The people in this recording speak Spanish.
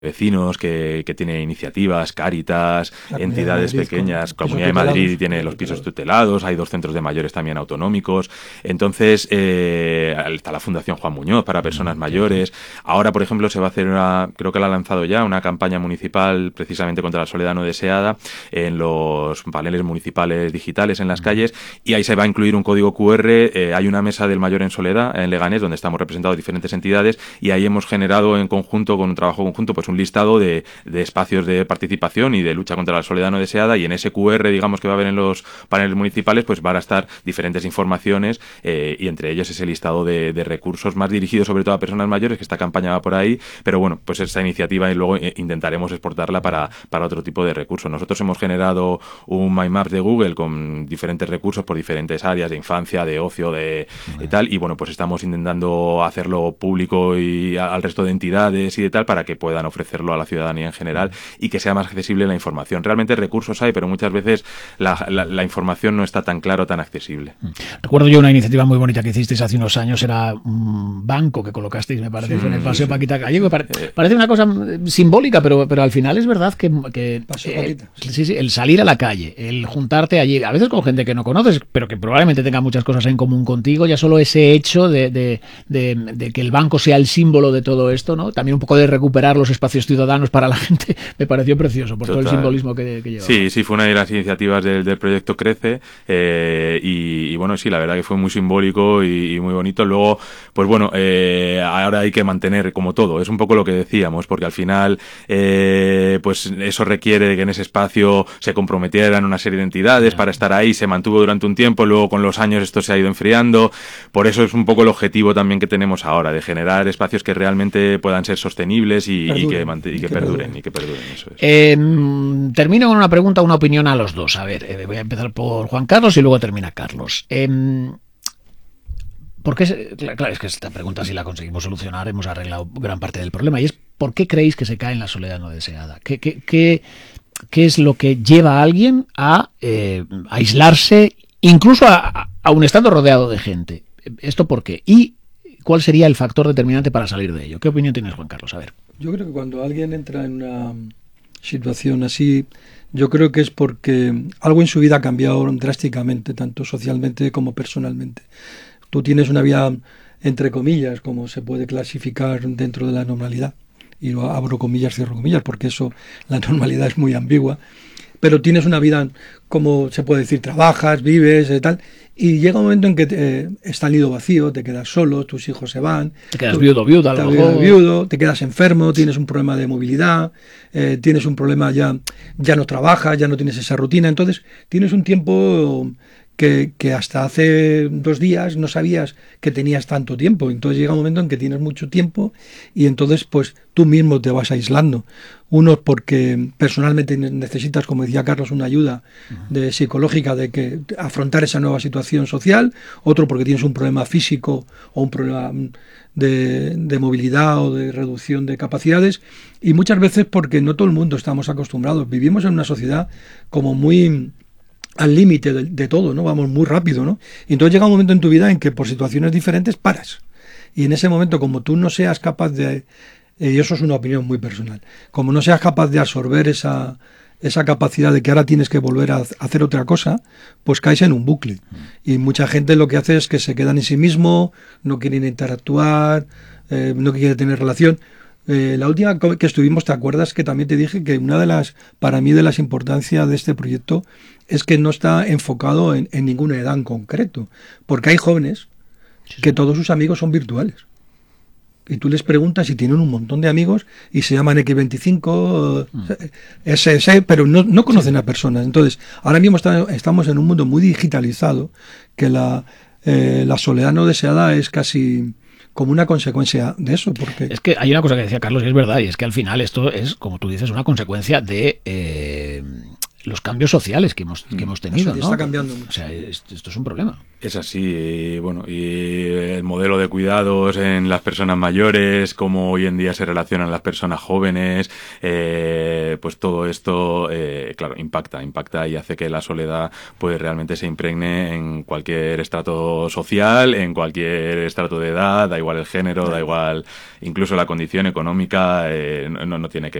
vecinos que tiene iniciativas, Cáritas, entidades pequeñas, Comunidad de Madrid tiene los pisos tutelados, hay 2 centros de mayores también autonómicos. Entonces está la Fundación Juan Muñoz para personas mayores. Ahora, por ejemplo, se va a hacer creo que la ha lanzado ya, una campaña municipal precisamente contra la soledad no deseada en los paneles municipales digitales en las calles, y ahí se va a incluir un código QR. Hay una mesa del mayor en soledad en Leganés donde estamos representados diferentes entidades, y ahí hemos generado en conjunto, con un trabajo conjunto, pues un listado de espacios de participación y de lucha contra la soledad no deseada, y en ese QR, digamos, que va a haber en los paneles municipales, pues van a estar diferentes informaciones, y entre ellos ese listado de recursos más dirigidos sobre todo a personas mayores, que esta campaña va por ahí, pero bueno, pues esa iniciativa y luego intentaremos exportarla para otro tipo de recursos. Nosotros hemos generado un My Maps de Google con diferentes recursos por diferentes áreas de infancia, de ocio, y tal, y bueno, pues estamos intentando hacerlo público y al resto de entidades y de tal, para que puedan ofrecerlo a la ciudadanía en general y que sea más accesible la información. Realmente recursos hay, pero muchas veces la información no está tan clara o tan accesible. Recuerdo yo una iniciativa muy bonita que hicisteis hace unos años, era un banco que colocasteis, me parece, en el Paseo Paquita Gallego. Parece una cosa simbólica, pero al final es verdad que el salir a la calle, el juntarte allí, a veces con gente que no conoces, pero que probablemente tenga muchas cosas en común contigo, ya solo ese hecho de que el banco sea el símbolo de todo esto, ¿no? También un poco de recuperar los espacios ciudadanos para la gente, me pareció precioso por todo el simbolismo que lleva. Sí, fue una de las iniciativas del proyecto Crece, y bueno, sí, la verdad que fue muy simbólico y muy bonito. Luego, pues bueno, ahora hay que mantener como todo, es un poco lo que decíamos, porque al final pues eso requiere de que en ese espacio se comprometieran una serie de entidades para estar ahí, se mantuvo durante un tiempo, luego con los años esto se ha ido enfriando, por eso es un poco el objetivo también que tenemos ahora, de generar espacios que realmente puedan ser sostenibles y que perduren, eso es. Termino con una pregunta, una opinión a los dos. A ver, voy a empezar por Juan Carlos y luego termina Carlos. Porque claro, es que esta pregunta, si la conseguimos solucionar, hemos arreglado gran parte del problema, y es: ¿por qué creéis que se cae en la soledad no deseada? ¿Qué es lo que lleva a alguien a aislarse, incluso aun estando rodeado de gente? ¿Esto por qué? ¿Y cuál sería el factor determinante para salir de ello? ¿Qué opinión tienes, Juan Carlos? A ver. Yo creo que cuando alguien entra en una situación así, yo creo que es porque algo en su vida ha cambiado drásticamente, tanto socialmente como personalmente. Tú tienes una vida, entre comillas, como se puede clasificar dentro de la normalidad, y lo abro comillas, cierro comillas, porque eso, la normalidad es muy ambigua, pero tienes una vida, como se puede decir, trabajas, vives, tal, y llega un momento en que está el nido vacío, te quedas solo, tus hijos se van, te quedas viudo, te quedas enfermo, tienes un problema de movilidad, tienes un problema, ya no trabajas, ya no tienes esa rutina, entonces tienes un tiempo que hasta hace 2 días no sabías que tenías tanto tiempo. Entonces llega un momento en que tienes mucho tiempo y entonces pues tú mismo te vas aislando. Uno porque personalmente necesitas, como decía Carlos, una ayuda psicológica de que afrontar esa nueva situación social. Otro porque tienes un problema físico o un problema de movilidad o de reducción de capacidades. Y muchas veces porque no todo el mundo estamos acostumbrados. Vivimos en una sociedad como muy al límite de todo, ¿no? Vamos muy rápido, ¿no? Y entonces llega un momento en tu vida en que por situaciones diferentes paras. Y en ese momento, como tú no seas capaz de, y eso es una opinión muy personal, como no seas capaz de absorber esa capacidad de que ahora tienes que volver a hacer otra cosa, pues caes en un bucle. Y mucha gente lo que hace es que se quedan en sí mismo, no quieren interactuar, no quieren tener relación. La última que estuvimos, ¿te acuerdas que también te dije que una de las, para mí, de las importancias de este proyecto es que no está enfocado en ninguna edad en concreto? Porque hay jóvenes que todos sus amigos son virtuales. Y tú les preguntas si tienen un montón de amigos y se llaman X25, SS, pero no conocen a personas. Entonces, ahora mismo estamos en un mundo muy digitalizado, que la soledad no deseada es casi como una consecuencia de eso. Porque es que hay una cosa que decía Carlos y es verdad, y es que al final esto es, como tú dices, una consecuencia de los cambios sociales que hemos tenido, ¿no? Está cambiando mucho. O sea, esto es un problema. Es así, y bueno, y el modelo de cuidados en las personas mayores, cómo hoy en día se relacionan las personas jóvenes, pues todo esto, claro, impacta y hace que la soledad pues realmente se impregne en cualquier estrato social, en cualquier estrato de edad, da igual el género, da igual incluso la condición económica, no tiene